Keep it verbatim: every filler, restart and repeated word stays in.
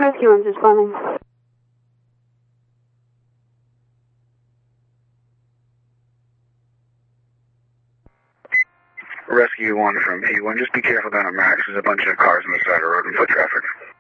Rescue one's responding. Rescue one from P one, just be careful down at Max. There's a bunch of cars on the side of the road and foot traffic.